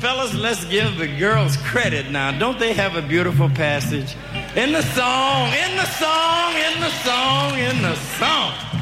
fellas, let's give the girls credit now. Don't they have a beautiful passage? In the song, in the song, in the song, in the song.